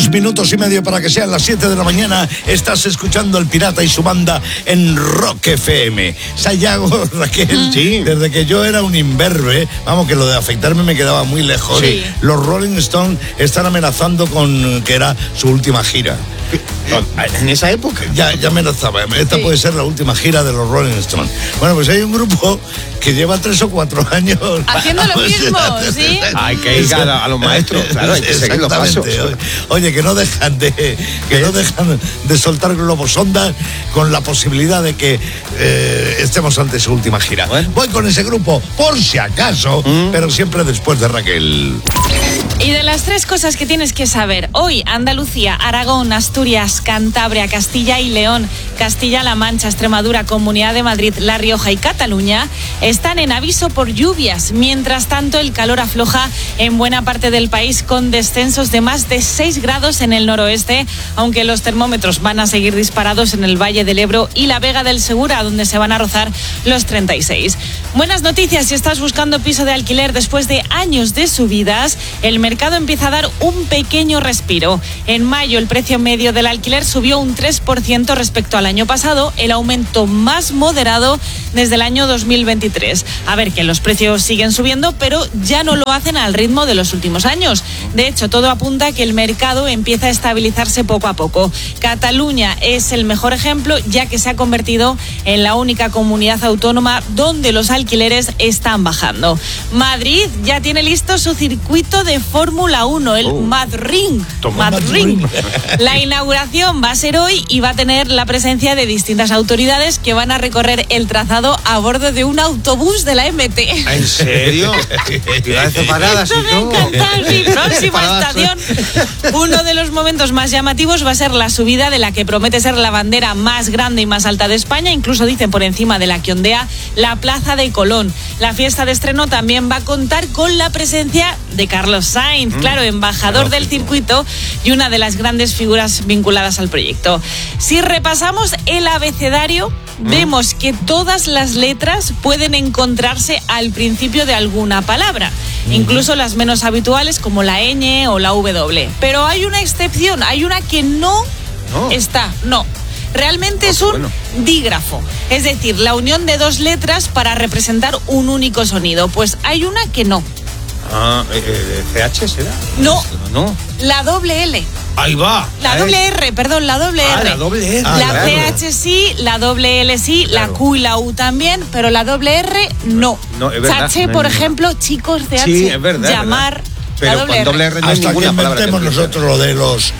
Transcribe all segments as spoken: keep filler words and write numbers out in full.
Dos minutos y medio para que sean las siete de la mañana. Estás escuchando El Pirata y su banda en Rock F M. Sayago, Raquel, sí. Desde que yo era un imberbe, vamos, que lo de afeitarme me quedaba muy lejos. Sí. Los Rolling Stones están amenazando con que era su última gira. En esa época. Ya, ya amenazaba. Esta Sí. puede ser la última gira de los Rolling Stones. Bueno, pues hay un grupo que lleva tres o cuatro años haciendo lo mismo, ¿sí? Hay que ir a, a los maestros, claro, hay que seguir los pasos. Exactamente. Oye, que no dejan de que no dejan de soltar globos sondas con la posibilidad de que eh, estemos ante su última gira. Bueno. Voy con ese grupo por si acaso, Mm. pero siempre después de Raquel. Y de las tres cosas que tienes que saber hoy, Andalucía, Aragón, Asturias, Cantabria, Castilla y León, Castilla-La Mancha, Extremadura, Comunidad de Madrid, La Rioja y Cataluña están en aviso por lluvias. Mientras tanto, el calor afloja en buena parte del país con descensos de más de seis grados en el noroeste, aunque los termómetros van a seguir disparados en el Valle del Ebro y la Vega del Segura, donde se van a rozar los treinta y seis. Buenas noticias si estás buscando piso de alquiler después de años de subidas. El mercado empieza a dar un pequeño respiro. En mayo el precio medio del alquiler subió un tres por ciento respecto al año pasado, el aumento más moderado desde el año dos mil veintitrés. A ver, que los precios siguen subiendo, pero ya no lo hacen al ritmo de los últimos años. De hecho, todo apunta a que el mercado empieza a estabilizarse poco a poco. Cataluña es el mejor ejemplo, ya que se ha convertido en la única comunidad autónoma donde los alquileres están bajando. Madrid ya tiene listo su circuito de Fórmula uno, el Oh. Madrid. Toma, Madrid. Madrid. La inauguración va a ser hoy y va a tener la presencia de distintas autoridades que van a recorrer el trazado a bordo de un autobús de la M T. ¿En serio? Ciudades separadas Eso y me ha todo. encantado, sí. Próxima Paradas. estación. Uno de los momentos más llamativos va a ser la subida de la que promete ser la bandera más grande y más alta de España, incluso dicen por encima de la que ondea la Plaza de Colón. La fiesta de estreno también va a contar con la presencia de Carlos Sainz, mm, claro, embajador lógico. del circuito y una de las grandes figuras vinculadas al proyecto. Si repasamos el abecedario, mm. vemos que todas las letras pueden encontrarse al principio de alguna palabra, mm. incluso las menos habituales como la ñ o la W. Pero hay una excepción, hay una que no, no. está, no. Realmente oh, es un bueno. dígrafo, es decir, la unión de dos letras para representar un único sonido. Pues hay una que no. Ah, eh, ¿C H será? No, no. La doble L. Ahí va. La ¿eh? doble R, perdón, la doble ah, R. La doble R. La Ah, claro. C H sí, la doble L sí, claro. la Q y la U también, pero la doble R no. No, es verdad. Chache, no por hay ejemplo, chicos, C H, sí, es verdad, llamar. Es verdad. Pero la doble con doble R no hay hasta ninguna que palabra. inventemos que nosotros lo de los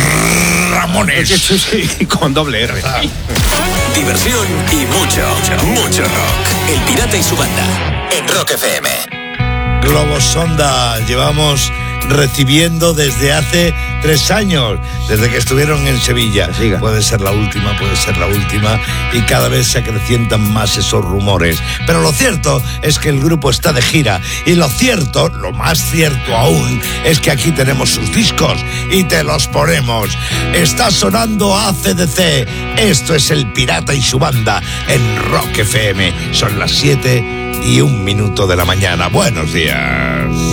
Ramones. Sí, con doble R. Ah. Diversión y mucho, mucho rock. El Pirata y su banda en Rock F M. Globos sonda llevamos recibiendo desde hace tres años, desde que estuvieron en Sevilla. Siga. Puede ser la última, puede ser la última, y cada vez se acrecientan más esos rumores. Pero lo cierto es que el grupo está de gira, y lo cierto, lo más cierto aún, es que aquí tenemos sus discos y te los ponemos. Está sonando A C D C. Esto es El Pirata y su banda en Rock F M. Son las siete y un minuto de la mañana. Buenos días.